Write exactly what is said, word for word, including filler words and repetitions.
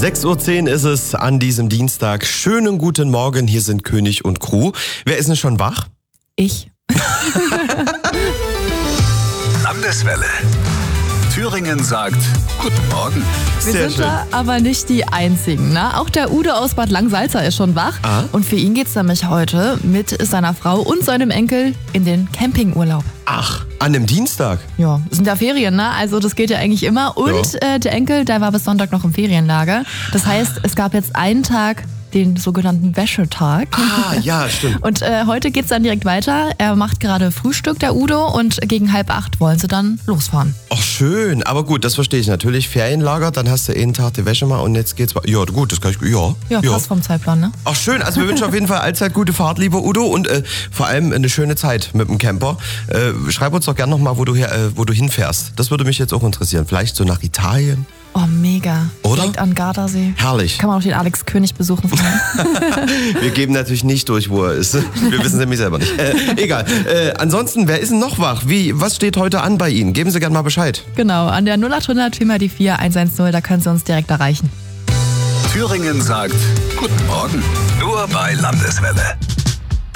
sechs Uhr zehn ist es an diesem Dienstag. Schönen guten Morgen, hier sind König und Crew. Wer ist denn schon wach? Ich. Landeswelle. Thüringen sagt Guten Morgen. Wir Sehr sind schön. da aber nicht die Einzigen. Ne? Auch der Udo aus Bad Langsalza ist schon wach. Ah. Und für ihn geht's nämlich heute mit seiner Frau und seinem Enkel in den Campingurlaub. Ach, an einem Dienstag? Ja, es sind ja Ferien, ne? Also das geht ja eigentlich immer. Und äh, der Enkel, der war bis Sonntag noch im Ferienlager. Das heißt, es gab jetzt einen Tag, den sogenannten Wäschetag. Ah, ja, stimmt. Und äh, heute geht's dann direkt weiter. Er macht gerade Frühstück, der Udo, und gegen halb acht wollen sie dann losfahren. Ach, schön. Aber gut, das verstehe ich natürlich. Ferienlager, dann hast du einen Tag die Wäsche mal und jetzt geht's weiter. Ja, gut, das kann ich, ja. Ja, passt vom Zeitplan, ne? Ach, schön. Also wir wünschen auf jeden Fall allzeit gute Fahrt, lieber Udo, und äh, vor allem eine schöne Zeit mit dem Camper. Äh, schreib uns doch gerne nochmal, wo du her, äh, wo du hinfährst. Das würde mich jetzt auch interessieren. Vielleicht so nach Italien? Oh, mega. Oder? Direkt an Gardasee. Herrlich. Kann man auch den Alex König besuchen. Wir geben natürlich nicht durch, wo er ist. Wir wissen es nämlich selber nicht. Äh, egal. Äh, ansonsten, wer ist denn noch wach? Wie, was steht heute an bei Ihnen? Geben Sie gerne mal Bescheid. Genau, an der null acht hundert vier mal die vier eins eins null, da können Sie uns direkt erreichen. Thüringen sagt Guten Morgen. Nur bei Landeswelle.